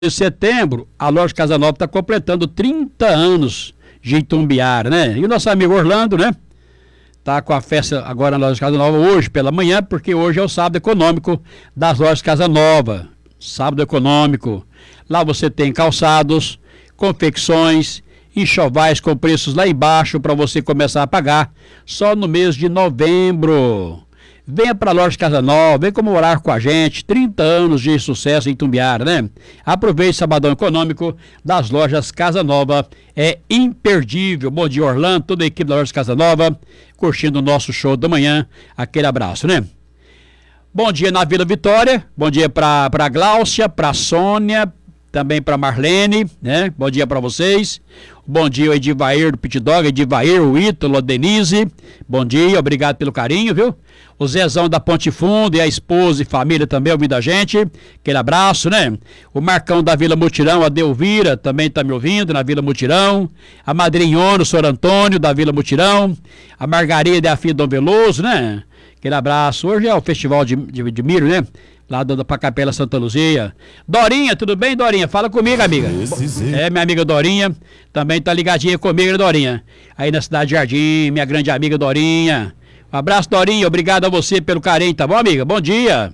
de setembro, a loja Casa Nova está completando 30 anos de Itumbiara, né? E o nosso amigo Orlando, né? Tá com a festa agora na loja Casa Nova hoje pela manhã, porque hoje é o sábado econômico das lojas Casa Nova. Sábado econômico. Lá você tem calçados, confecções, enxovais com preços lá embaixo para você começar a pagar só no mês de novembro. Venha para a loja Casa Nova, vem comemorar com a gente, 30 anos de sucesso em Itumbiara, né? Aproveite o sabadão econômico das lojas Casa Nova, é imperdível. Bom dia, Orlando, toda a equipe da loja Casa Nova, curtindo o nosso show da manhã, aquele abraço, né? Bom dia na Vila Vitória, bom dia para a Gláucia, para a Sônia, também para Marlene, né? Bom dia para vocês. Bom dia o Edivair do Pit Dog, Edivair, o Ítalo, a Denise. Bom dia, obrigado pelo carinho, viu? O Zezão da Ponte Fundo e a esposa e família também ouvindo a gente. Aquele abraço, né? O Marcão da Vila Mutirão, a Delvira, também tá me ouvindo na Vila Mutirão. A Madrinhona, o Sr. Antônio da Vila Mutirão. A Margarida e a filha Dom Veloso, né? Aquele abraço. Hoje é o festival de milho, né? Lá pra Capela Santa Luzia. Dorinha, tudo bem, Dorinha? Fala comigo, amiga. É, minha amiga Dorinha, também tá ligadinha comigo, né, Dorinha? Aí na Cidade de Jardim, minha grande amiga Dorinha. Um abraço, Dorinha, obrigado a você pelo carinho, tá bom, amiga? Bom dia.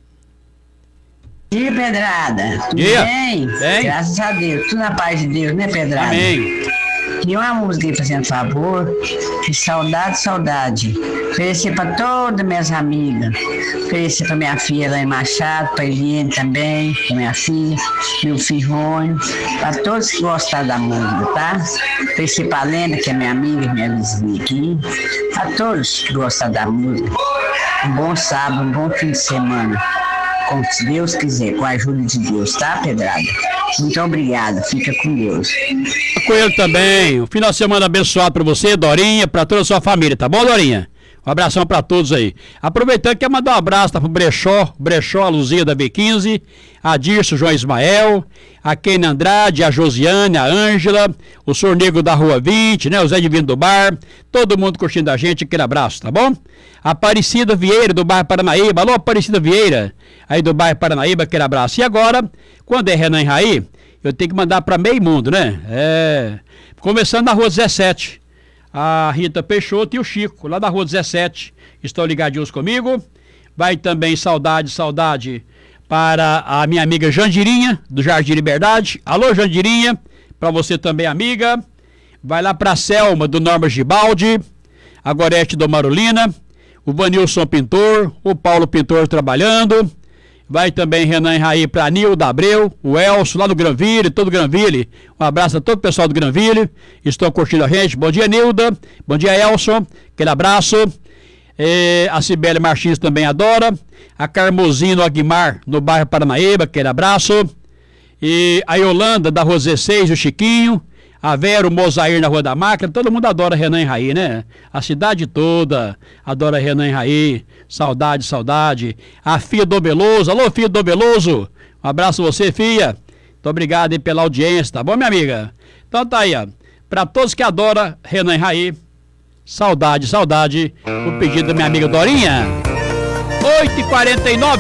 Bom dia, Pedrada. Tudo bem? Bem? Graças a Deus. Tudo na paz de Deus, né, Pedrada? Amém. Queria uma música aí, fazendo favor, de saudade, saudade. Oferecer para todas minhas amigas. Oferecer para minha filha lá em Machado, para Eliane também, para minha filha, meu filho Rônio, para todos que gostaram da música, tá? Oferecer para a Lena, que é minha amiga, minha vizinha aqui. A todos que gostaram da música. Um bom sábado, um bom fim de semana. Como se Deus quiser, com a ajuda de Deus, tá, Pedrada? Muito obrigada, fica com Deus. Com ele também, um final de semana abençoado para você, Dorinha, para toda a sua família, tá bom, Dorinha? Um abração para todos aí. Aproveitando, quer mandar um abraço tá, pro Brechó, a Luzia da B15, a Dirce, o João Ismael, a Kênia Andrade, a Josiane, a Ângela, o Sr. Negro da Rua 20, né? O Zé Divino do Bar, todo mundo curtindo a gente, aquele abraço, tá bom? A Aparecida Vieira, do bairro Paranaíba, alô Aparecida Vieira, aí do bairro Paranaíba, aquele abraço. E agora, quando é Renan Raí, eu tenho que mandar para meio mundo, né? Começando na Rua 17. A Rita Peixoto e o Chico, lá da Rua 17, estão ligadinhos comigo. Vai também saudade para a minha amiga Jandirinha, do Jardim Liberdade. Alô, Jandirinha, para você também, amiga. Vai lá para a Selma, do Norma Gibaldi, a Gorete do Marolina, o Vanilson Pintor, o Paulo Pintor trabalhando. Vai também Renan Raí para Nilda Abreu, o Elcio lá no Granville, todo Granville. Um abraço a todo o pessoal do Granville. Estão curtindo a gente. Bom dia, Nilda. Bom dia, Elcio. Aquele abraço. A Cibele Martins também adora. A Carmozino Aguimar, no bairro Paranaíba. Aquele abraço. E a Yolanda, da Rua 16, o Chiquinho. A Vera, o Mozair na Rua da Máquina, todo mundo adora Renan Raí, né? A cidade toda adora Renan Raí, saudade. A filha do Beloso, alô filha do Beloso, um abraço a você, filha. Muito obrigado aí pela audiência, tá bom, minha amiga? Então tá aí, ó, pra todos que adoram Renan Raí, saudade, o pedido da minha amiga Dorinha. 8h49.